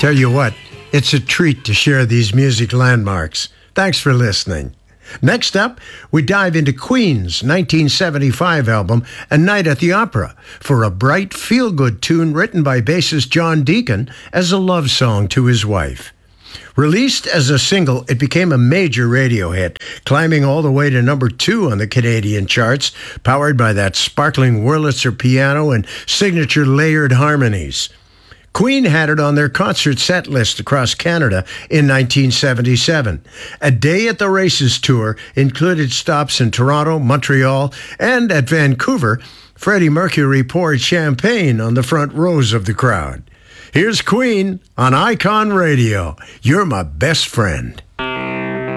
Tell you what, it's a treat to share these music landmarks. Thanks for listening. Next up, we dive into Queen's 1975 album, A Night at the Opera, for a bright, feel-good tune written by bassist John Deacon as a love song to his wife. Released as a single, it became a major radio hit, climbing all the way to number 2 on the Canadian charts, powered by that sparkling Wurlitzer piano and signature layered harmonies. Queen had it on their concert set list across Canada in 1977. A Day at the Races tour included stops in Toronto, Montreal, and at Vancouver. Freddie Mercury poured champagne on the front rows of the crowd. Here's Queen on Icon Radio. You're my best friend.